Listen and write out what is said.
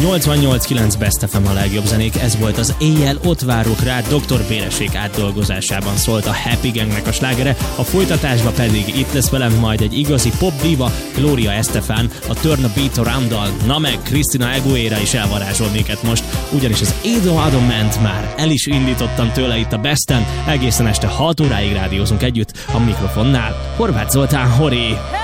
88.9 Best FM a legjobb zenék, ez volt az Éjjel ott várok rád, Dr. Béressék átdolgozásában szólt a Happy Gangnek a slágere, a folytatásban pedig itt lesz velem majd egy igazi pop diva, Gloria Estefan, a Turn a Beat Around-dal, na meg Christina Aguilera is elvarázsol minket most, ugyanis az Edo ment már el is indítottam tőle itt a Besten, egészen este 6 óráig rádiózunk együtt a mikrofonnál. Horváth Zoltán, Hori!